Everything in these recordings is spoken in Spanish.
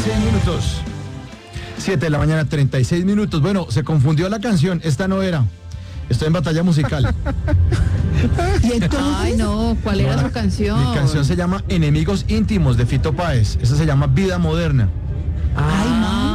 36 minutos. 7 de la mañana, 36 minutos. Bueno, se confundió la canción. Esta no era. Estoy en batalla musical. ¿Y entonces? Ay, no, ¿cuál era su canción? Mi canción se llama Enemigos Íntimos, de Fito Páez. Esa se llama Vida Moderna. Ay,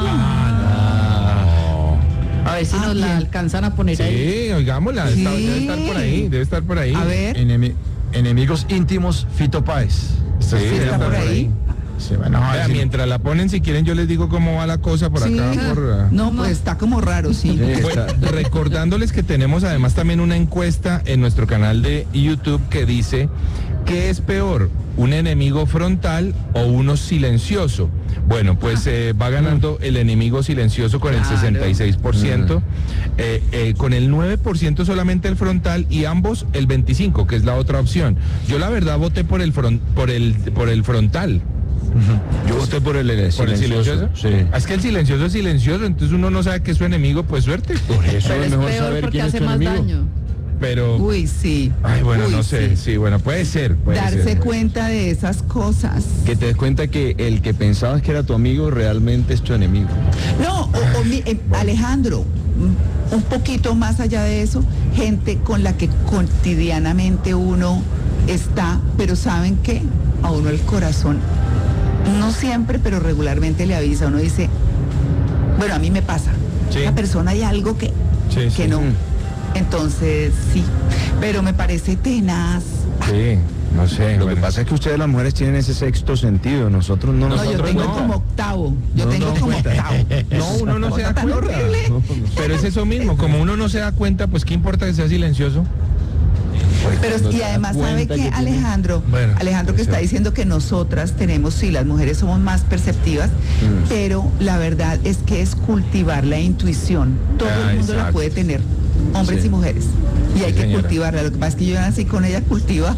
A ver si nos la alcanzan a poner ahí. Sí, oigámosla, Sí. debe estar por ahí. A ver. Enemigos Íntimos, Fito Páez. Sí, Sí, debe está estar por ahí. Sí, bueno, a ver Vea, si- mientras la ponen, si quieren, yo les digo cómo va la cosa por Sí. acá. No, pues está como raro, sí. Bueno, recordándoles que tenemos además también una encuesta en nuestro canal de YouTube que dice: ¿qué es peor, un enemigo frontal o uno silencioso? Bueno, pues va ganando el enemigo silencioso con el Claro. 66%, con el 9% solamente el frontal y ambos el 25%, que es la otra opción. Yo la verdad voté por el frontal. Yo voté por el ¿Por el silencioso? Sí. Es que el silencioso es silencioso, entonces uno no sabe que es su enemigo, pues suerte. Por eso Pero es es mejor peor saber porque quién es hace tu más enemigo. daño. Pero, Uy, sí. ay, bueno, Uy, no sé, sí, bueno, puede ser. Darse ser. cuenta de esas cosas. Que te des cuenta que el que pensabas que era tu amigo realmente es tu enemigo. No, Alejandro, un poquito más allá de eso, gente con la que cotidianamente uno está, pero ¿saben qué? A uno el corazón, no siempre, pero regularmente le avisa, uno dice, bueno, a mí me pasa, Sí. la persona hay algo que Sí. no. Entonces, sí, pero me parece tenaz. Sí, no sé. Lo bueno. que pasa es que ustedes las mujeres tienen ese sexto sentido, nosotros no. No, yo Nosotros tengo no. como octavo, yo No, tengo no, como cuenta. octavo. No, uno no se da Cosa tan cuenta. horrible. Pero es eso mismo, como uno no se da cuenta, pues qué importa que sea silencioso. Pero Cuando y te das además sabe cuenta que que tiene- Alejandro, Bueno, Alejandro que puede está ser. diciendo que nosotras tenemos, sí, las mujeres somos más perceptivas, pero la verdad es que es cultivar la intuición. Todo el mundo la exacto. puede tener, hombres Sí. y mujeres. Y Sí, hay que señora. cultivarla. Lo que pasa es que yo nací con ella cultiva.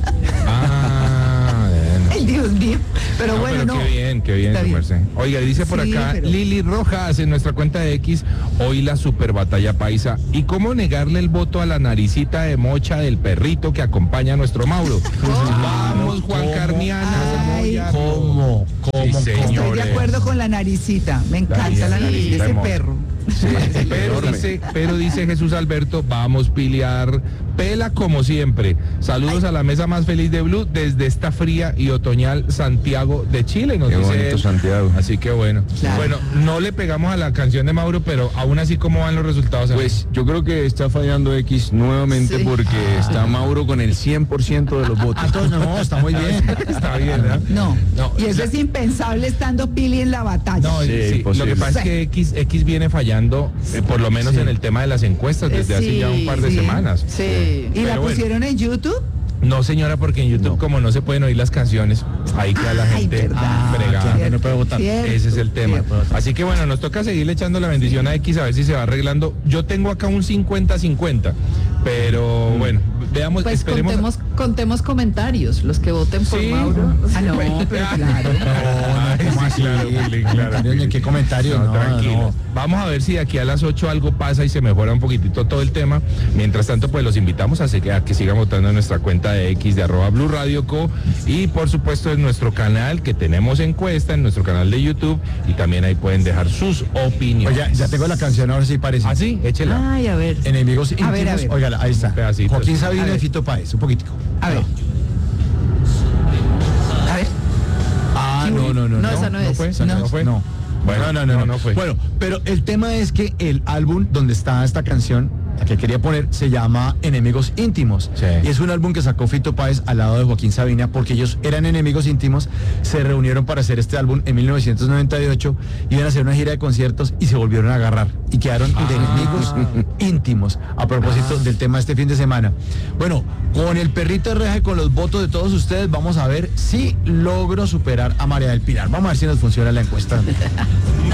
Ah, bueno. Ay, Dios mío. Pero No, bueno, pero no. qué bien, Está su bien. merced. Oiga, dice por Sí, acá pero- Lili Rojas en nuestra cuenta de X, hoy la super batalla paisa. ¿Y cómo negarle el voto a la naricita de mocha del perrito que acompaña a nuestro Mauro? Vamos, Juan ¿Cómo? Carniana. Ay, ¿Cómo? Sí, señor. Estoy de señores. acuerdo con la naricita. Me encanta la nariz de ese hermoso. perro. Sí, pero dice Jesús Alberto, vamos piliar, pela como siempre. Saludos a la mesa más feliz de Blue desde esta fría y otoñal Santiago de Chile, nos Qué dice bonito él. Santiago. Así que bueno. Claro. Bueno, no le pegamos a la canción de Mauro, pero aún así, ¿cómo van los resultados? Pues yo creo que está fallando X nuevamente Sí. porque está Mauro con el 100% de los votos. Ah, entonces no, está muy bien. está bien, ¿no? No. No, Y eso la- es impensable estando Pili en la batalla. No, Sí, sí, lo imposible. que pasa es que X viene fallando, por lo menos Sí. en el tema de las encuestas, desde hace ya un par de sí. semanas. Sí. ¿Y Pero la bueno. pusieron en YouTube? No, señora, porque en YouTube, como no se pueden oír las canciones, ahí queda la Ay, gente verdad. fregada. claro. no puede votar. Cierto, Ese es el tema. cierto. Así que bueno, nos toca seguirle echando la bendición a X a ver si se va arreglando. Yo tengo acá un 50-50, pero bueno, veamos, Pues esperemos. contemos comentarios, los que voten por Sí. Mauro. Ah, no, pero claro. Ay, ¿Cómo sí, así? claro, Willy, claro. Oye, ¿qué comentario? No, No, tranquilo. no. Vamos a ver si de aquí a las 8 algo pasa y se mejora un poquitito todo el tema. Mientras tanto, pues los invitamos a que sigan votando en nuestra cuenta de X de @Blue Radio Co. Y por supuesto en nuestro canal que tenemos encuesta, en nuestro canal de YouTube. Y también ahí pueden dejar sus opiniones. Oye, ya tengo la canción, ahora sí parece. ¿Ah, sí? Échela. Ay, a ver. Enemigos íntimos. A ver. Óigala, ahí está. Pedacitos. Joaquín Sabina A ver. y Fito Páez, un poquitico. A ver. A ver. Ah, no. No, esa no es. fue, esa No, no fue. no. Bueno, no fue. Bueno, pero el tema es que el álbum donde está esta canción, la que quería poner, se llama Enemigos Íntimos. Sí. Y es un álbum que sacó Fito Páez al lado de Joaquín Sabina, porque ellos eran enemigos íntimos, se reunieron para hacer este álbum en 1998, iban a hacer una gira de conciertos y se volvieron a agarrar y quedaron de enemigos íntimos, a propósito del tema de este fin de semana. Bueno, con el perrito de reja y con los votos de todos ustedes, vamos a ver si logro superar a María del Pilar. Vamos a ver si nos funciona la encuesta.